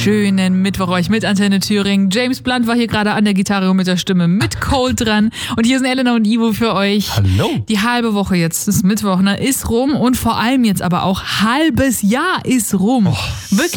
schönen Mittwoch euch mit Antenne Thüringen. James Blunt war hier gerade an der Gitarre und mit der Stimme mit Cole dran. Und hier sind Elena und Ivo für euch. Hallo. Die halbe Woche jetzt, das ist Mittwoch, ist rum und vor allem jetzt aber auch halbes Jahr ist rum. Wirklich.